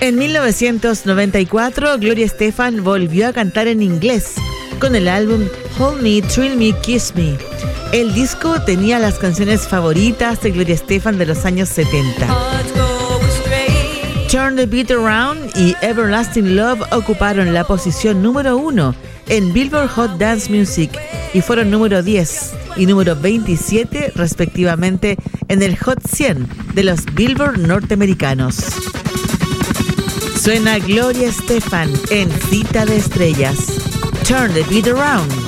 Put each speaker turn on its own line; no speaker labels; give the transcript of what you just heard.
En 1994, Gloria Estefan volvió a cantar en inglés con el álbum Hold Me, Thrill Me, Kiss Me. El disco tenía las canciones favoritas de Gloria Estefan de los años 70. Turn the Beat Around y Everlasting Love ocuparon la posición número 1 en Billboard Hot Dance Music y fueron número 10 y número 27 respectivamente en el Hot 100 de los Billboard norteamericanos. Suena Gloria Estefan en Cita de Estrellas. Turn the Beat Around.